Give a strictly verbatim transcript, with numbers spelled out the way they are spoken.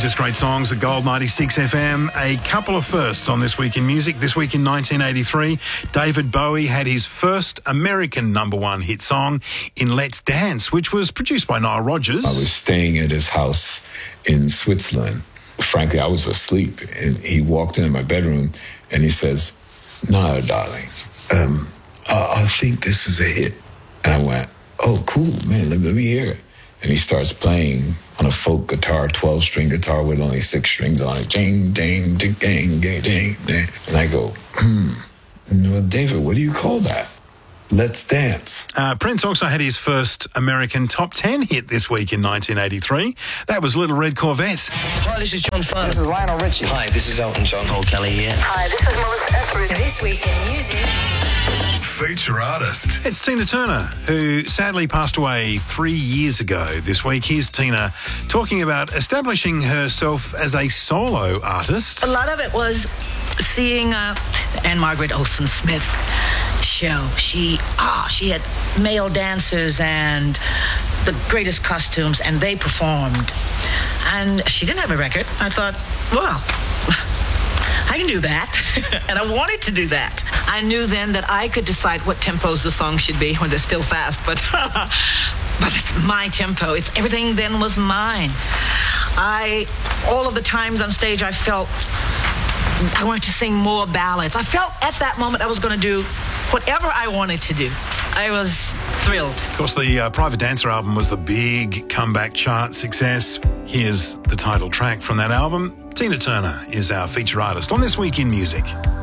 just great songs at Gold ninety-six F M. A couple of firsts on This Week in Music. This week in nineteen eighty-three, David Bowie had his first American number one hit song in Let's Dance, which was produced by Nile Rodgers. I was staying at his house in Switzerland. Frankly, I was asleep, and he walked into my bedroom, and he says, "Nile, darling, um, I, I think this is a hit." And I went, "Oh, cool, man, let, let me hear it." And he starts playing on a folk guitar, twelve-string guitar with only six strings on it. Ding, ding, ding, ding, ding, ding, ding. And I go, hmm, well, David, what do you call that? Let's Dance. Uh, Prince also had his first American top ten hit this week in nineteen eighty-three. That was Little Red Corvette. Hi, this is John Farr. This is Lionel Richie. Hi, this is Elton John. Paul Kelly here. Hi, this is Melissa Etheridge. This Week in Music. Feature artist. It's Tina Turner, who sadly passed away three years ago this week. Here's Tina talking about establishing herself as a solo artist. A lot of it was seeing uh, Anne Margaret Olsen Smith show. She, ah, she had male dancers and the greatest costumes, and they performed. And she didn't have a record. I thought, well, I can do that. And I wanted to do that. I knew then that I could decide what tempos the song should be when they're still fast, but but it's my tempo. It's everything then was mine. I all of the times on stage I felt I wanted to sing more ballads. I felt at that moment I was going to do whatever I wanted to do. I was thrilled. Of course, the uh, Private Dancer album was the big comeback chart success. Here's the title track from that album. Tina Turner is our feature artist on This Week in Music.